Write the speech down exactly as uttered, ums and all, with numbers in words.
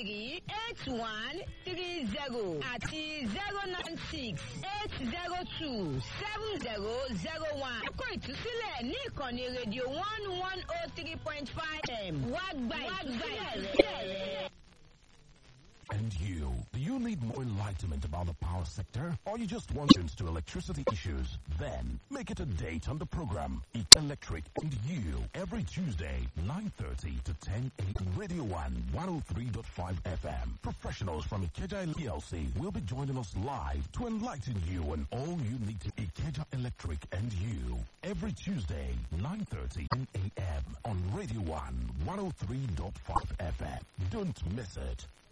three eight one three zero àti zero nine six eight zero two seven zero zero one. Kókó ìtúsílẹ̀ ní ìkànnì rédíò one one oh three point five M. Wá gba ìtúsílẹ̀ rẹ̀. And you, do you need more enlightenment about the power sector? Or you just want to electricity issues? Then make it a date on the program Electric and You every Tuesday, nine thirty to ten a.m. Radio one, one oh three point five F M. Professionals from Ikeja P L C will be joining us live to enlighten you on all you need to Ikeja Electric and You every Tuesday, nine thirty a.m. on Radio one, one oh three point five F M. Don't miss it.